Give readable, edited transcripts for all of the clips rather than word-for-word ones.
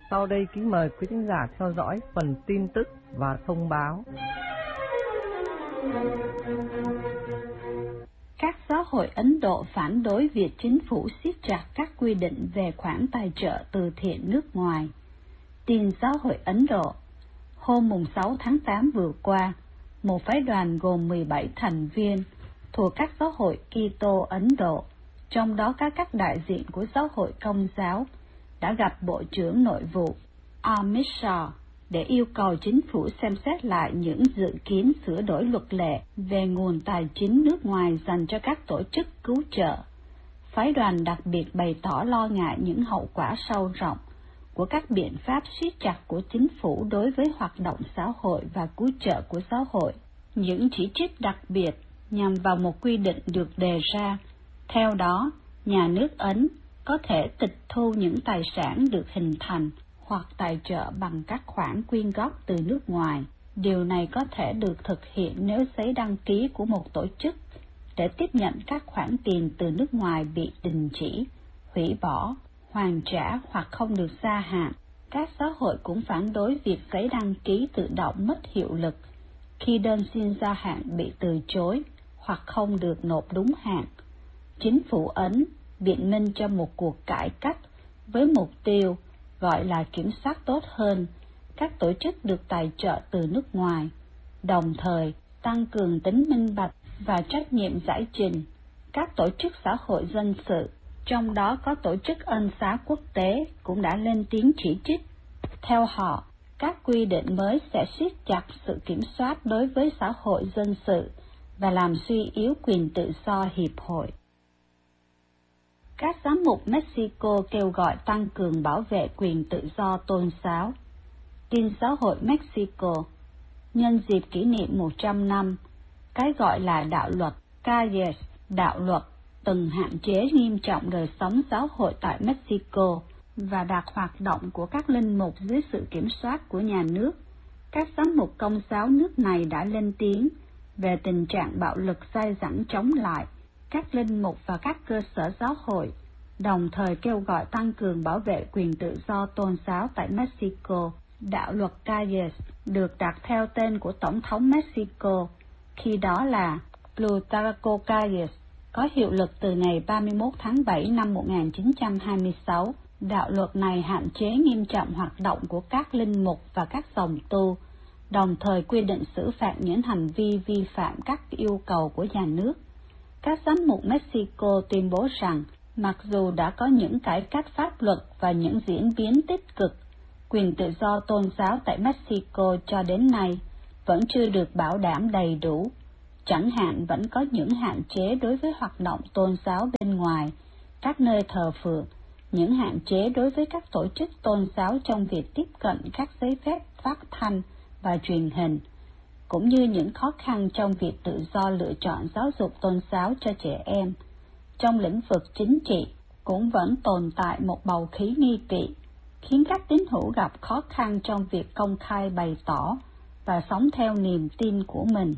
Sau đây kính mời quý khán giả theo dõi phần tin tức và thông báo. Các giáo hội Ấn Độ phản đối việc chính phủ siết chặt các quy định về khoản tài trợ từ thiện nước ngoài. Tin giáo hội Ấn Độ. Hôm 6 tháng 8 vừa qua, một phái đoàn gồm 17 thành viên thuộc các giáo hội Kitô Ấn Độ, trong đó có các đại diện của giáo hội Công giáo, đã gặp Bộ trưởng Nội vụ Amit Shah để yêu cầu chính phủ xem xét lại những dự kiến sửa đổi luật lệ về nguồn tài chính nước ngoài dành cho các tổ chức cứu trợ. Phái đoàn đặc biệt bày tỏ lo ngại những hậu quả sâu rộng của các biện pháp siết chặt của chính phủ đối với hoạt động xã hội và cứu trợ của giáo hội. Những chỉ trích đặc biệt nhằm vào một quy định được đề ra. Theo đó, nhà nước Ấn có thể tịch thu những tài sản được hình thành hoặc tài trợ bằng các khoản quyên góp từ nước ngoài. Điều này có thể được thực hiện nếu giấy đăng ký của một tổ chức để tiếp nhận các khoản tiền từ nước ngoài bị đình chỉ, hủy bỏ, hoàn trả hoặc không được gia hạn. Các giáo hội cũng phản đối việc giấy đăng ký tự động mất hiệu lực khi đơn xin gia hạn bị từ chối hoặc không được nộp đúng hạn. Chính phủ Ấn biện minh cho một cuộc cải cách với mục tiêu gọi là kiểm soát tốt hơn các tổ chức được tài trợ từ nước ngoài, đồng thời tăng cường tính minh bạch và trách nhiệm giải trình. Các tổ chức xã hội dân sự, trong đó có tổ chức ân xá quốc tế, cũng đã lên tiếng chỉ trích. Theo họ, các quy định mới sẽ siết chặt sự kiểm soát đối với xã hội dân sự và làm suy yếu quyền tự do hiệp hội. Các giám mục Mexico kêu gọi tăng cường bảo vệ quyền tự do tôn giáo. Tin giáo hội Mexico. Nhân dịp kỷ niệm 100 năm, cái gọi là đạo luật Calles, đạo luật từng hạn chế nghiêm trọng đời sống giáo hội tại Mexico và đặt hoạt động của các linh mục dưới sự kiểm soát của nhà nước. Các giám mục Công giáo nước này đã lên tiếng về tình trạng bạo lực dai dẳng chống lại các linh mục và các cơ sở giáo hội, đồng thời kêu gọi tăng cường bảo vệ quyền tự do tôn giáo tại Mexico. Đạo luật Calles được đặt theo tên của Tổng thống Mexico, khi đó là Plutarco Calles, có hiệu lực từ ngày 31 tháng 7 năm 1926. Đạo luật này hạn chế nghiêm trọng hoạt động của các linh mục và các dòng tu, đồng thời quy định xử phạt những hành vi vi phạm các yêu cầu của nhà nước. Các giám mục Mexico tuyên bố rằng, mặc dù đã có những cải cách pháp luật và những diễn biến tích cực, quyền tự do tôn giáo tại Mexico cho đến nay vẫn chưa được bảo đảm đầy đủ. Chẳng hạn vẫn có những hạn chế đối với hoạt động tôn giáo bên ngoài, các nơi thờ phượng, những hạn chế đối với các tổ chức tôn giáo trong việc tiếp cận các giấy phép phát thanh và truyền hình, cũng như những khó khăn trong việc tự do lựa chọn giáo dục tôn giáo cho trẻ em. Trong lĩnh vực chính trị, cũng vẫn tồn tại một bầu khí nghi kỵ, khiến các tín hữu gặp khó khăn trong việc công khai bày tỏ và sống theo niềm tin của mình.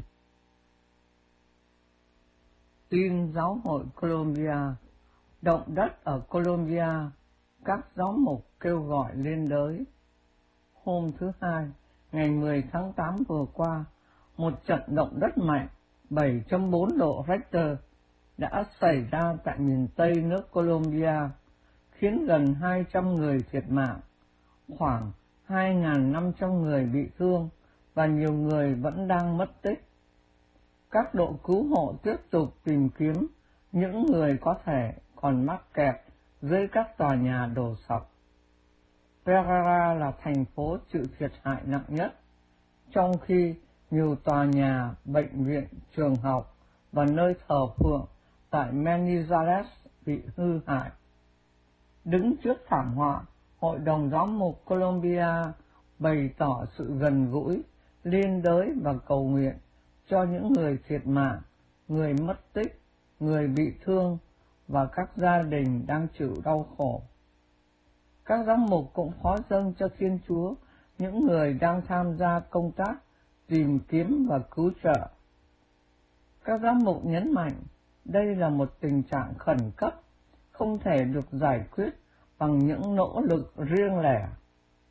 Tin giáo hội Colombia. Động đất ở Colombia, các giáo mục kêu gọi liên đới. Hôm thứ Hai, ngày 10 tháng 8 vừa qua, một trận động đất mạnh 7.4 độ Richter đã xảy ra tại miền Tây nước Colombia, khiến gần 200 người thiệt mạng, khoảng 2.500 người bị thương và nhiều người vẫn đang mất tích. Các đội cứu hộ tiếp tục tìm kiếm những người có thể còn mắc kẹt dưới các tòa nhà đổ sập. Pereira là thành phố chịu thiệt hại nặng nhất, trong khi nhiều tòa nhà, bệnh viện, trường học và nơi thờ phượng tại Manizales bị hư hại. Đứng trước thảm họa, Hội đồng Giám mục Colombia bày tỏ sự gần gũi, liên đới và cầu nguyện cho những người thiệt mạng, người mất tích, người bị thương và các gia đình đang chịu đau khổ. Các giám mục cũng phó dâng cho Thiên Chúa những người đang tham gia công tác tìm kiếm và cứu trợ. Các giám mục nhấn mạnh đây là một tình trạng khẩn cấp, không thể được giải quyết bằng những nỗ lực riêng lẻ.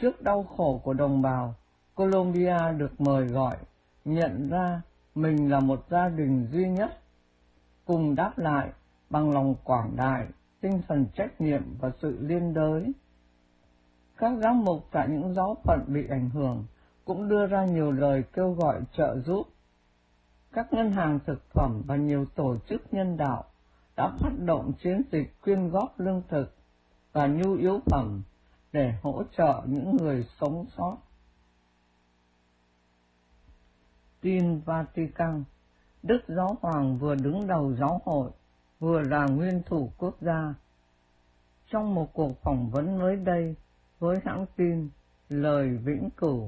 Trước đau khổ của đồng bào, Colombia được mời gọi, nhận ra mình là một gia đình duy nhất, cùng đáp lại bằng lòng quảng đại, tinh thần trách nhiệm và sự liên đới. Các giám mục tại những giáo phận bị ảnh hưởng cũng đưa ra nhiều lời kêu gọi trợ giúp. Các ngân hàng thực phẩm và nhiều tổ chức nhân đạo đã phát động chiến dịch quyên góp lương thực và nhu yếu phẩm để hỗ trợ những người sống sót. Tin Vatican: Đức Giáo Hoàng vừa đứng đầu giáo hội, vừa là nguyên thủ quốc gia. Trong một cuộc phỏng vấn mới đây với hãng tin Lời Vĩnh Cửu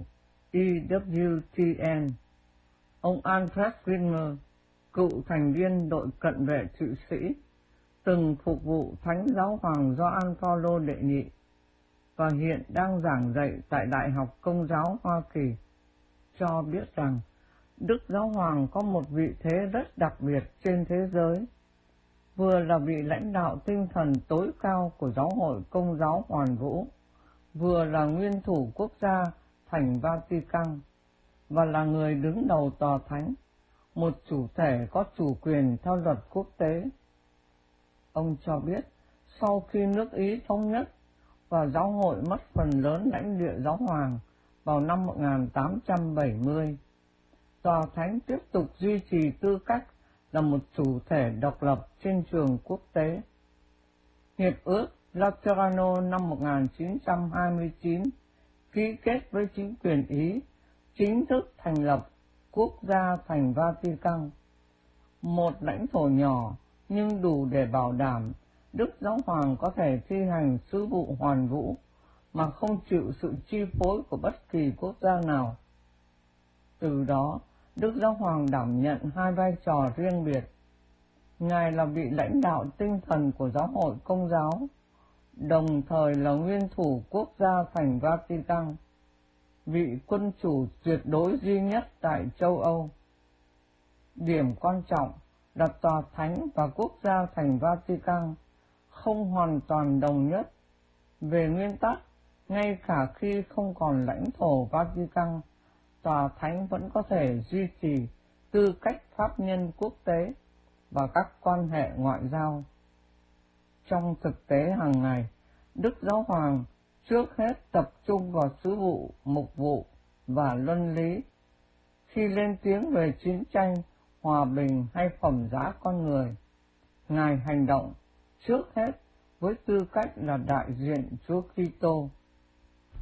EWTN, ông Albrecht Wiener, cựu thành viên đội cận vệ Thụy Sĩ, từng phục vụ Thánh Giáo Hoàng Gioan Phaolô đệ nhị và hiện đang giảng dạy tại Đại học Công giáo Hoa Kỳ, cho biết rằng Đức Giáo Hoàng có một vị thế rất đặc biệt trên thế giới, vừa là vị lãnh đạo tinh thần tối cao của Giáo hội Công giáo Hoàn Vũ, vừa là nguyên thủ quốc gia thành Vatican, và là người đứng đầu tòa thánh, một chủ thể có chủ quyền theo luật quốc tế. Ông cho biết, sau khi nước Ý thống nhất và giáo hội mất phần lớn lãnh địa giáo hoàng vào năm 1870, tòa thánh tiếp tục duy trì tư cách là một chủ thể độc lập trên trường quốc tế. Hiệp ước Laterano năm 1929 ký kết với chính quyền Ý, chính thức thành lập quốc gia thành Vatican, một lãnh thổ nhỏ nhưng đủ để bảo đảm Đức Giáo Hoàng có thể thi hành sứ vụ hoàn vũ mà không chịu sự chi phối của bất kỳ quốc gia nào. Từ đó, Đức Giáo Hoàng đảm nhận hai vai trò riêng biệt. Ngài là vị lãnh đạo tinh thần của giáo hội Công giáo, đồng thời là nguyên thủ quốc gia thành Vatican, vị quân chủ tuyệt đối duy nhất tại châu Âu. Điểm quan trọng là tòa thánh và quốc gia thành Vatican không hoàn toàn đồng nhất. Về nguyên tắc, ngay cả khi không còn lãnh thổ Vatican, tòa thánh vẫn có thể duy trì tư cách pháp nhân quốc tế và các quan hệ ngoại giao. Trong thực tế hàng ngày, Đức Giáo Hoàng trước hết tập trung vào sứ vụ, mục vụ và luân lý. Khi lên tiếng về chiến tranh, hòa bình hay phẩm giá con người, Ngài hành động trước hết với tư cách là đại diện Chúa Kitô.